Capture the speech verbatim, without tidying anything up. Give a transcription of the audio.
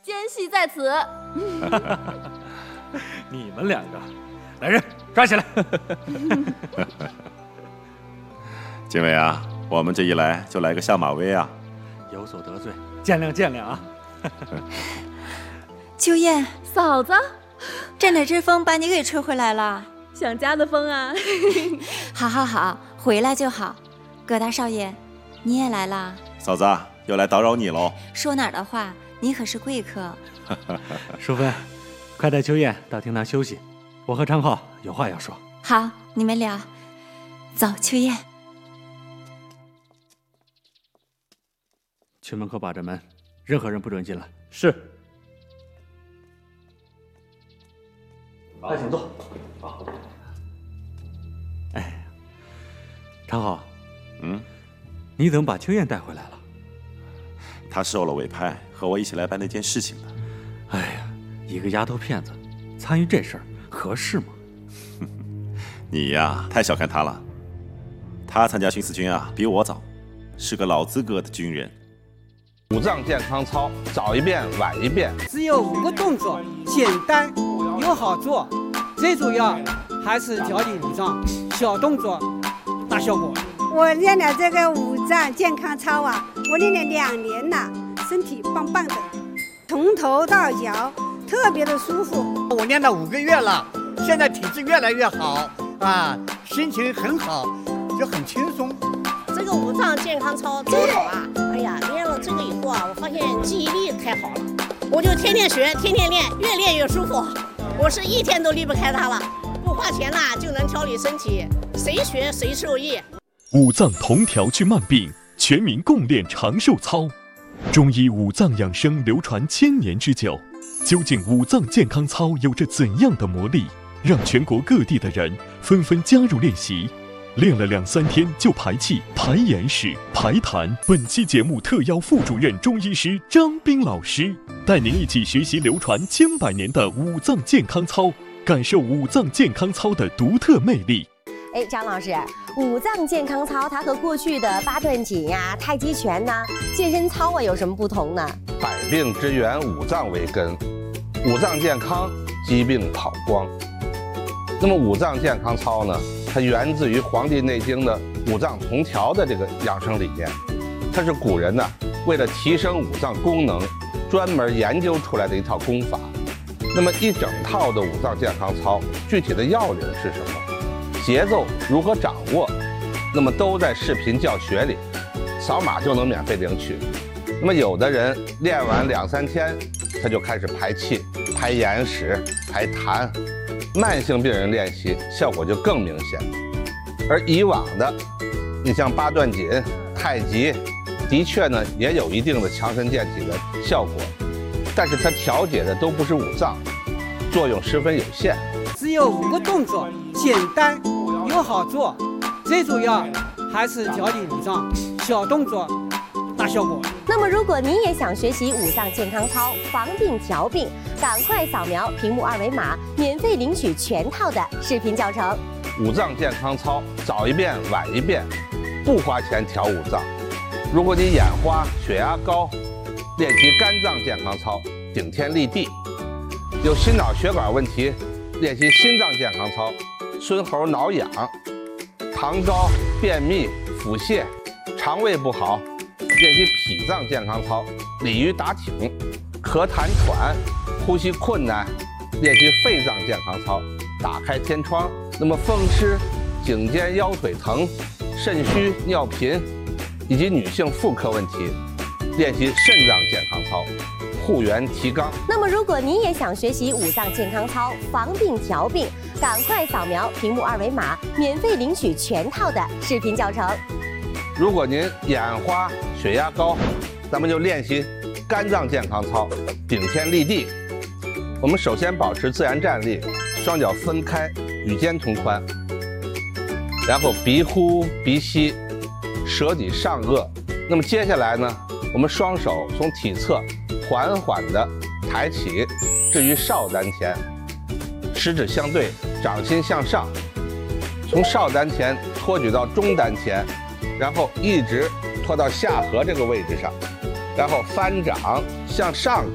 奸细在此。 你们两个，来人，抓起来！ 经纬啊，我们这一来就来个下马威啊， 有所得罪，见谅见谅啊。 秋燕， 嫂子， 这哪只风把你给吹回来了？ 想家的风啊！ 好好好，回来就好。葛大少爷，你也来啦？ 嫂子又来打扰你喽。 说哪儿的话，你可是贵客。 淑芬，快带秋燕到厅堂休息，我和昌浩有话要说。 好，你们聊。走，秋燕。 去门口把着门，任何人不准进来。是。快请坐。好。哎，昌浩， 嗯， 你怎么把秋燕带回来了？ 她受了委派，和我一起来办那件事情的。 哎呀，一个丫头片子参与这事儿合适吗？ 你呀，太小看她了。她参加巡视军啊，比我早，是个老资格的军人。 五脏健康操，早一遍晚一遍， 只有五个动作，简单又好做，最主要还是调理五脏，小动作大效果。 我练了这个五脏健康操啊，我练了两年了，身体棒棒的，从头到脚特别的舒服。 我练了五个月了，现在体质越来越好啊，心情很好，就很轻松。 这个五脏健康操真好啊！哎呀，练了这个以后啊，我发现记忆力太好了，我就天天学，天天练，越练越舒服。我是一天都离不开它了，不花钱啦就能调理身体，谁学谁受益。 五脏同调治慢病，全民共练长寿操。中医五脏养生流传千年之久，究竟五脏健康操有着怎样的魔力，让全国各地的人纷纷加入练习？练了两三天就排气、排眼屎、排痰。本期节目特邀副主任中医师张斌老师，带您一起学习流传千百年的五脏健康操，感受五脏健康操的独特魅力。 哎，张老师，五脏健康操它和过去的八段锦呀、啊、太极拳呐、啊、健身操啊有什么不同呢？ 百病之源，五脏为根，五脏健康，疾病跑光。那么五脏健康操呢？它源自于《黄帝内经》的五脏同调的这个养生理念，它是古人呢为了提升五脏功能，专门研究出来的一套功法。那么一整套的五脏健康操，具体的要领是什么？节奏如何掌握？那么都在视频教学里，扫码就能免费领取。那么有的人练完两三天，他就开始排气、排眼屎、排痰。慢性病人练习效果就更明显，而以往的，你像八段锦、太极，的确呢也有一定的强身健体的效果，但是它调节的都不是五脏，作用十分有限。 只有五个动作，简单又好做，最主要还是调理五脏，小动作大效果。 那么如果您也想学习五脏健康操，防病调病，赶快扫描屏幕二维码，免费领取全套的视频教程。 五脏健康操，早一遍晚一遍，不花钱调五脏。如果你眼花、血压高，练习肝脏健康操，顶天立地。有心脑血管问题，练习心脏健康操，孙猴挠痒。糖高、便秘、腹泻，肠胃不好，练习脾脏健康操，鲤鱼打挺。咳痰喘，呼吸困难，练习肺脏健康操，打开天窗。那么风湿、颈肩腰腿疼、肾虚、尿频，以及女性妇科问题，练习肾脏健康操，护元提肛。 那么如果您也想学习五脏健康操，防病调病，赶快扫描屏幕二维码，免费领取全套的视频教程。 如果您眼花、血压高，咱们就练习肝脏健康操，顶天立地。我们首先保持自然站立，双脚分开，与肩同宽，然后鼻呼鼻吸，舌抵上颚。那么接下来呢，我们双手从体侧缓缓地抬起，置于少丹田，食指相对，掌心向上，从少丹田托举到中丹田，然后一直拖到下颌这个位置上。然后翻掌向上